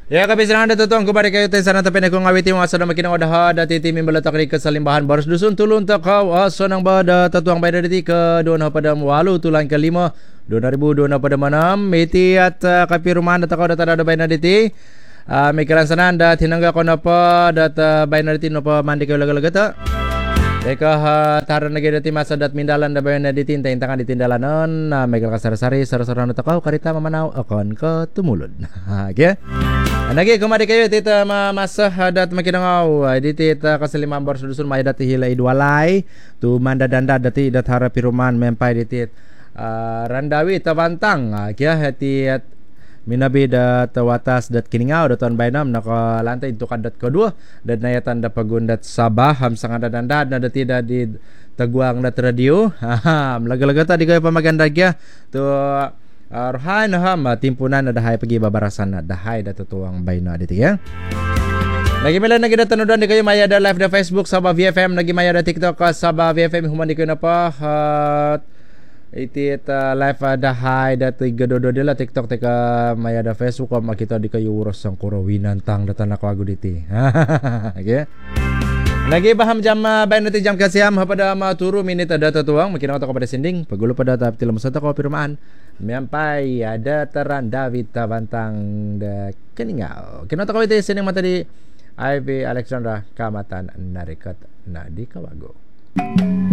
Ya kapisangan da tutuang kubari kayo tayo sana tapin akong awiti mga asa na makinang odaha dati timi balatak ni kasalimbahan baros dusun tulun takaw asa nang bada tatuang bayda diti ka doon na pada walu tulang kalima 2000 na pada manam iti at kapiruman da takaw da tada bayna diti may kalansanan da tinangga ko na pa dat bayna diti no pa mandi kayo lagalaga ta teka taran na gaya dati masa dat mindalan da bayna diti intangan di tindalanon may kalakasarasari sarasara na takaw karita mamanaw akon ka tumulod okay. Nagi kumari kayo tita masa hadat makinangaw diti ta kasalimang baros dusun may dati hilay idwalay tu manda danda dati dat hara piruman mempay diti randawi tabantang kya hati at minabi dat watas dat kiningaw dat on bainam nakalantay itu kadat kedua dat nayatan da pagundat sabah hamsang ada danda na dati da di taguang dat radio laga-laga ta di kayo pamaganda kya tu Rohan timpunan na dahay pagi babarasan na dahay datutuang bayno aditi ya. Lagi mila nagi datanudan di kayo maya da live da Facebook Sabah VFM nagi maya da TikTok Sabah VFM human di kayo na pa iti live dahay dati gadodo dila TikTok teka maya da Facebook makita di kayo uros ang kurawinan tang datan ako ago diti. Okay. Lagi baham jam bayan nanti jam kasiam pada maturu minit ada tatuang makin auto kepada sending pagulo pada tahap tilam sata ko pirmaan miampai ada teran David Tabantang da keningau kena to kawite sending mata di IV Alexandra Kamatan Narikat na di Kawago.